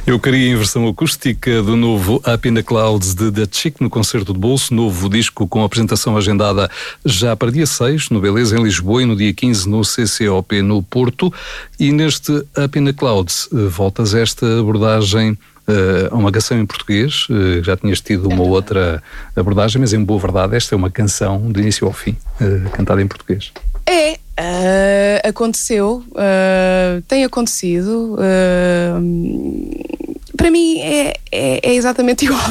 Eu queria em versão acústica do novo Up in the Clouds de The Chick no concerto de bolso, novo disco com apresentação agendada já para dia 6 no Beleza em Lisboa e no dia 15 no CCOP no Porto. E neste Up in the Clouds voltas a esta abordagem a uma canção em português. Já tinhas tido uma outra abordagem, mas em boa verdade esta é uma canção de início ao fim, cantada em português. Aconteceu, tem acontecido, para mim é exatamente igual.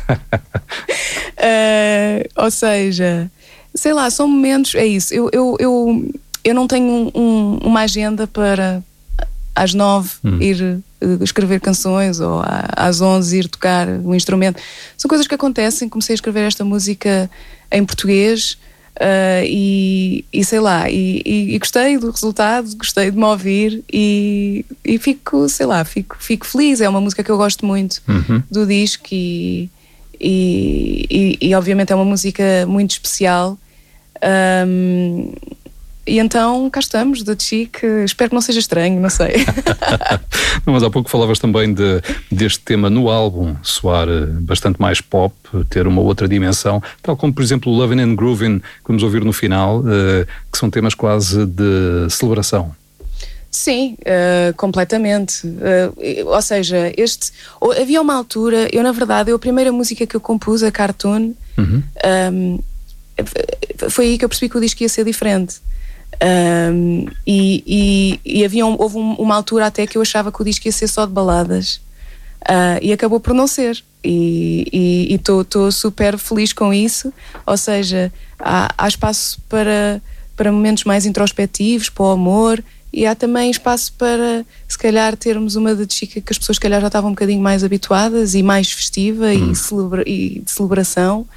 Ou seja, sei lá, são momentos, é isso, eu não tenho uma agenda para às 9 ir escrever canções ou às 11 ir tocar um instrumento. São coisas que acontecem. Comecei a escrever esta música em português e sei lá, e gostei do resultado, gostei de me ouvir e fico, sei lá, fico feliz. É uma música que eu gosto muito do disco e obviamente é uma música muito especial. E então cá estamos, The Chick. Espero que não seja estranho, não sei. Não, mas há pouco falavas também deste tema no álbum soar bastante mais pop, ter uma outra dimensão, tal como por exemplo o Lovin' and Groovin' que vamos ouvir no final, que são temas quase de celebração. Sim, completamente. Ou seja, havia uma altura, na verdade, a primeira música que eu compus, a Cartoon, foi aí que eu percebi que o disco ia ser diferente. Houve uma altura até que eu achava que o disco ia ser só de baladas, e acabou por não ser, e estou super feliz com isso. Ou seja, há espaço para momentos mais introspectivos, para o amor, e há também espaço para se calhar termos uma de Chica que as pessoas se calhar já estavam um bocadinho mais habituadas e mais festiva e de celebração.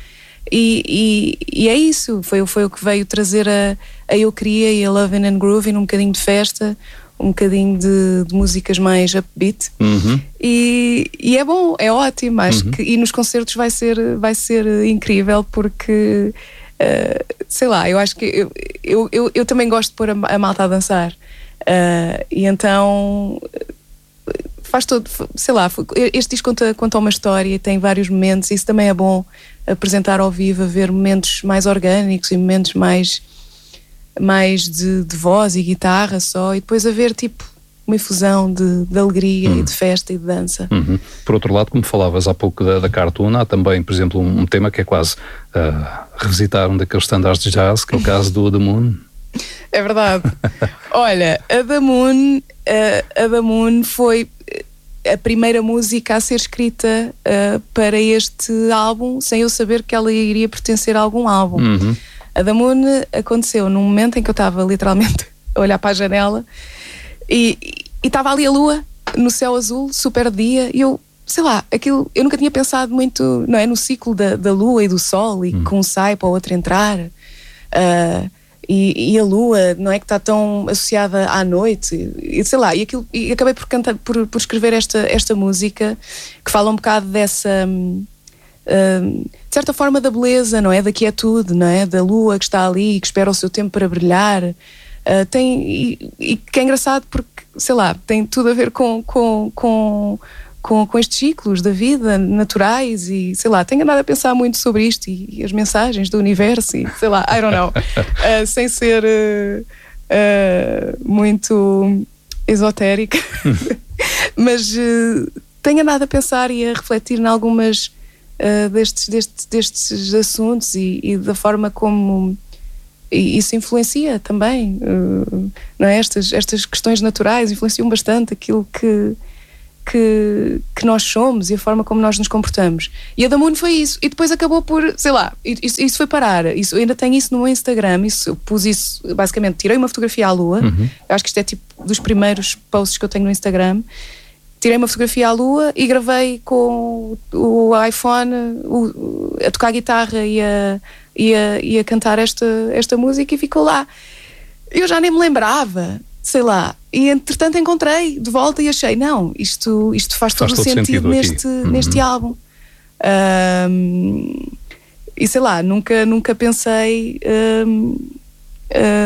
E é isso, foi o que veio trazer a Eu Queria e a Lovin' and Groovin', um bocadinho de festa, um bocadinho de músicas mais upbeat. E é bom, é ótimo. Acho que e nos concertos vai ser incrível, porque sei lá, eu acho que eu também gosto de pôr a malta a dançar, e então faz todo, sei lá, este disco conta uma história, tem vários momentos. Isso também é bom, apresentar ao vivo, haver momentos mais orgânicos e momentos mais de voz e guitarra só, e depois haver tipo uma infusão de alegria e de festa e de dança. Por outro lado, como falavas há pouco da Cartoon, há também, por exemplo, um tema que é quase revisitar um daqueles standards de jazz, que é o caso do The Moon. É verdade. Olha, a The Moon foi a primeira música a ser escrita para este álbum, sem eu saber que ela iria pertencer a algum álbum. A The Moon aconteceu num momento em que eu estava literalmente a olhar para a janela e estava ali a lua no céu azul, super dia, e eu, sei lá, aquilo, eu nunca tinha pensado muito, não é, no ciclo da lua e do sol, e que um sai para o outro entrar. E a lua, não é, que está tão associada à noite, e sei lá, e acabei por cantar, por escrever esta música que fala um bocado dessa, de certa forma, da beleza, não é, da quietude, não é, da lua que está ali, que espera o seu tempo para brilhar. E que é engraçado porque, sei lá, tem tudo a ver com estes ciclos da vida naturais, e sei lá, tenho andado a pensar muito sobre isto e as mensagens do universo, e sei lá, I don't know, sem ser muito esotérica, mas tenho andado a pensar e a refletir em algumas destes assuntos e da forma como isso influencia também, não é? Estas questões naturais influenciam bastante aquilo que nós somos e a forma como nós nos comportamos. E a The Moon foi isso. E depois acabou por, sei lá, isso foi parar. Eu ainda tenho isso no meu Instagram. Eu pus isso, basicamente, tirei uma fotografia à lua. Eu acho que isto é tipo dos primeiros posts que eu tenho no Instagram. Tirei uma fotografia à lua e gravei com o iPhone a tocar guitarra e a cantar esta música, e ficou lá. Eu já nem me lembrava, sei lá, e entretanto encontrei de volta e achei, não, isto faz todo o sentido neste álbum. E sei lá, nunca pensei,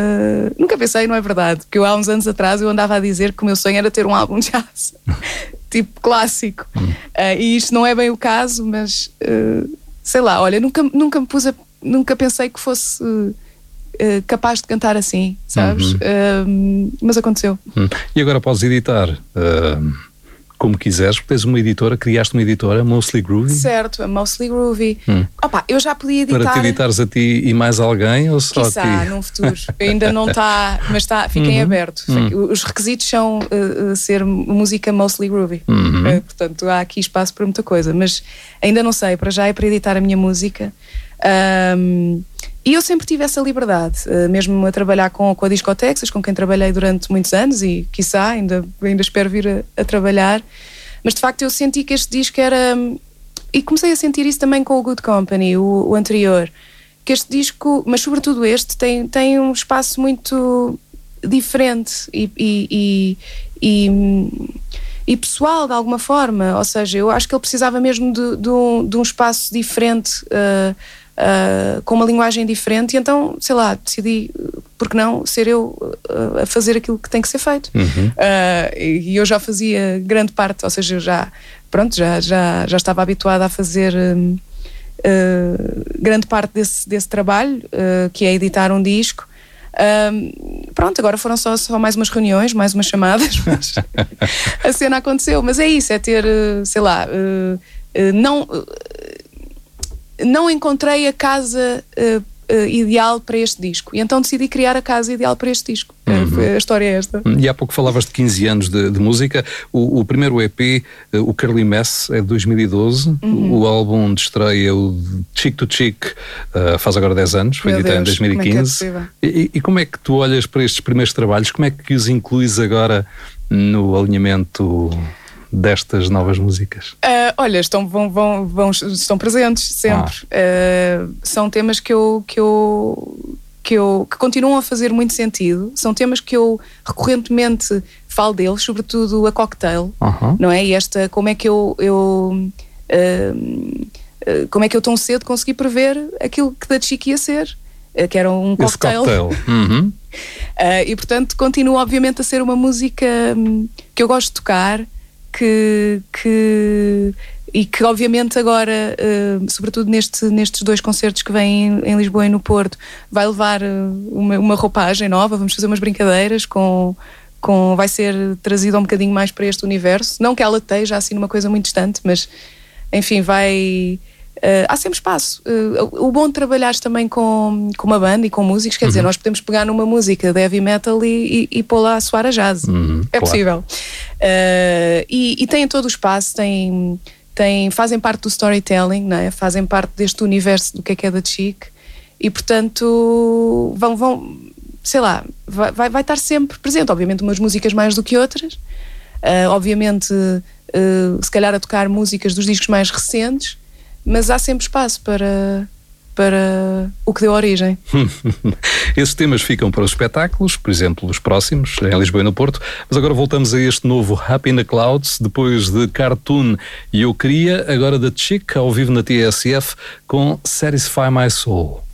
não é verdade, porque eu há uns anos atrás eu andava a dizer que o meu sonho era ter um álbum de jazz. tipo clássico. E isto não é bem o caso, mas sei lá, olha, nunca pensei que fosse capaz de cantar assim, sabes? Mas aconteceu. E agora podes editar como quiseres, porque tens uma editora, criaste uma editora, Mostly Groovy. Certo, a Mostly Groovy. Opa, eu já podia editar. Para te editares a ti e mais alguém, ou só quiçá, a ti? num futuro. Ainda não está, mas está, fiquem aberto. Os requisitos são ser música Mostly Groovy. Portanto, há aqui espaço para muita coisa, mas ainda não sei, para já é para editar a minha música. E eu sempre tive essa liberdade, mesmo a trabalhar com a Disco Texas, com quem trabalhei durante muitos anos e, quiçá, ainda espero vir a trabalhar. Mas, de facto, eu senti que este disco era... E comecei a sentir isso também com o Good Company, o anterior. Que este disco, mas sobretudo este, tem um espaço muito diferente e pessoal, de alguma forma. Ou seja, eu acho que ele precisava mesmo de um espaço diferente, com uma linguagem diferente, e então, sei lá, decidi, porque não, ser eu a fazer aquilo que tem que ser feito. E eu já fazia grande parte, ou seja, eu já estava habituada a fazer grande parte desse trabalho, que é editar um disco. Pronto, agora foram só mais umas reuniões, mais umas chamadas, mas a cena aconteceu. Mas é isso, é ter, sei lá, não encontrei a casa ideal para este disco, e então decidi criar a casa ideal para este disco. A história é esta. E há pouco falavas de 15 anos de música. O primeiro EP, o Curly Mess, é de 2012. O álbum de estreia, o Chick to Chick, faz agora 10 anos, foi editado em 2015. E como é que tu olhas para estes primeiros trabalhos? Como é que os incluís agora no alinhamento destas novas músicas? Olha, estão presentes sempre. São temas que continuam a fazer muito sentido. São temas que eu recorrentemente falo deles, sobretudo a Cocktail, não é? E esta, como é que eu tão cedo consegui prever aquilo que da Chic ia ser, que era um cocktail. E portanto continua obviamente a ser uma música que eu gosto de tocar, e que obviamente agora, sobretudo nestes dois concertos que vêm em Lisboa e no Porto, vai levar uma roupagem nova. Vamos fazer umas brincadeiras vai ser trazida um bocadinho mais para este universo, não que ela esteja assim numa coisa muito distante, mas enfim, há sempre espaço. O bom de trabalhares também com uma banda e com músicos, quer dizer, nós podemos pegar numa música de heavy metal e pô-la a soar a jazz. É possível. E têm todo o espaço, fazem parte do storytelling, não é? Fazem parte deste universo do que é da Chic, e portanto sei lá, vai estar sempre presente. Obviamente umas músicas mais do que outras, obviamente se calhar a tocar músicas dos discos mais recentes, mas há sempre espaço para o que deu origem. Esses temas ficam para os espetáculos, por exemplo, os próximos, em Lisboa e no Porto, mas agora voltamos a este novo Up in the Clouds, depois de Cartoon e Eu Queria, agora da Chic, ao vivo na TSF, com Satisfy My Soul.